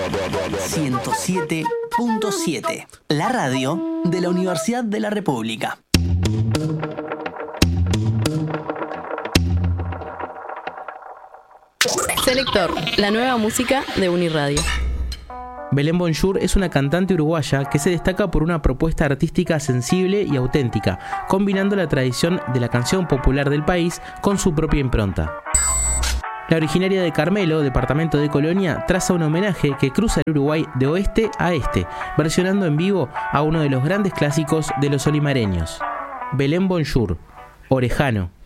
107.7, la radio de la Universidad de la República. Selector, la nueva música de Uniradio. Belén Bonjour es una cantante uruguaya que se destaca por una propuesta artística sensible y auténtica, combinando la tradición de la canción popular del país con su propia impronta. La originaria de Carmelo, departamento de Colonia, traza un homenaje que cruza el Uruguay de oeste a este, versionando en vivo a uno de los grandes clásicos de los olimareños. Belén Bonjour, Orejano.